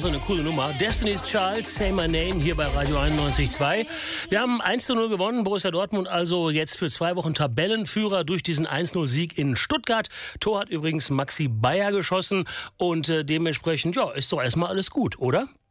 so eine coole Nummer. Destiny's Child, Say My Name, hier bei Radio 91.2. Wir haben 1:0 gewonnen, Borussia Dortmund also jetzt für 2 Wochen Tabellenführer durch diesen 1:0-Sieg in Stuttgart. Tor hat übrigens Maxi Bayer geschossen und dementsprechend, ja, ist doch erstmal alles gut, oder?